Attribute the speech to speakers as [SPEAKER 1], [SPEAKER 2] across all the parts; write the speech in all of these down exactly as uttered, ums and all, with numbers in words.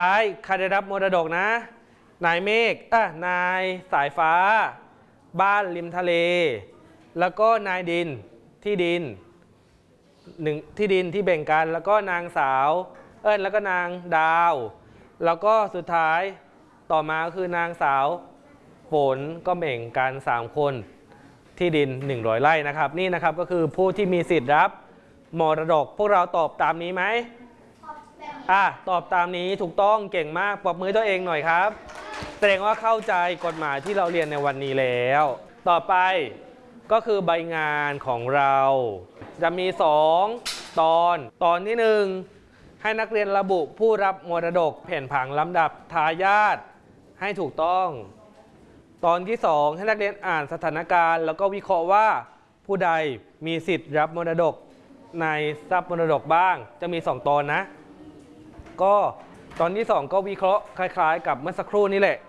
[SPEAKER 1] ไอ้ใครได้รับมรดกนะนายเมฆอ่ะนายสายฟ้าบ้านริมทะเลแล้วก็นายดินที่ดินหนึ่งที่ดินที่แบ่งกันแล้วก็นางสาวเอิ้นแล้วก็นางดาวแล้วก็สุดท้ายต่อมาคือนางสาวฝนก็แบ่งกันสามคนที่ดินหนึ่งร้อยไร่นะครับนี่นะครับก็คือผู้ที่มีสิทธิ์รับมรดกพวกเราตอบตามนี้ไหมอ่ะตอบตามนี้ถูกต้องเก่งมากปรบมือตัวเองหน่อยครับแสดงว่าเข้าใจกฎหมายที่เราเรียนในวันนี้แล้วต่อไปก็คือใบงานของเราจะมีสองตอนตอนที่หนึ่งให้นักเรียนระบุผู้รับมรดกแผนผังลำดับทายาทให้ถูกต้องตอนที่สองให้นักเรียนอ่านสถานการณ์แล้วก็วิเคราะห์ว่าผู้ใดมีสิทธิ์รับมรดกในทรัพย์มรดกบ้างจะมีสองตอนนะก็ตอนที่สองก็วิเคราะห์คล้ายๆกับเมื่อสักครู่นี้แหละ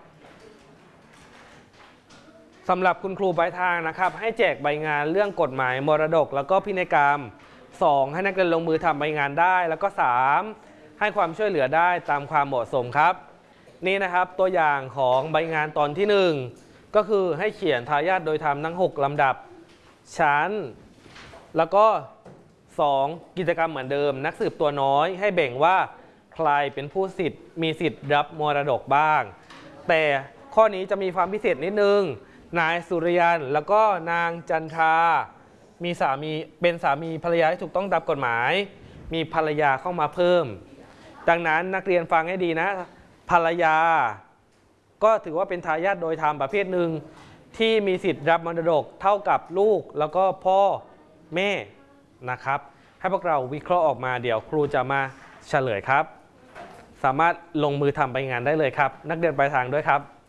[SPEAKER 1] สำหรับคุณครูปลายทางนะครับให้แจกใบงานเรื่องกฎหมายมรดกแล้วก็พินัยกรรมสองให้นักเรียนลงมือทำใบงานได้แล้วก็สามให้ความช่วยเหลือได้ตามความเหมาะสมครับนี่นะครับตัวอย่างของใบงานตอนที่หนึ่งก็คือให้เขียนทายาทโดยธรรมทั้งหกลำดับชั้นแล้วก็สองกิจกรรมเหมือนเดิมนักสืบตัวน้อยให้แบ่งว่าใครเป็นผู้สิทธิ์มีสิทธิ์รับมรดกบ้างแต่ข้อนี้จะมีความพิเศษนิดนึงนายสุริยันแล้วก็นางจันทรามีสามีเป็นสามีภรรยาที่ถูกต้องตามกฎหมายมีภรรยาเข้ามาเพิ่มดังนั้นนักเรียนฟังให้ดีนะภรรยาก็ถือว่าเป็นทายาทโดยธรรมประเภทหนึ่งที่มีสิทธิ์รับมรดกเท่ากับลูกแล้วก็พ่อแม่นะครับให้พวกเราวิเคราะห์ออกมาเดี๋ยวครูจะมาเฉลยครับสามารถลงมือทำใบงานได้เลยครับนักเรียนปลายทางด้วยครับ